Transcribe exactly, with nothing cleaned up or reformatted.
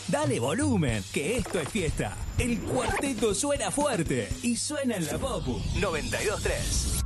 Dale volumen, que esto es fiesta. El cuarteto suena fuerte y suena en la Popu noventa y dos tres.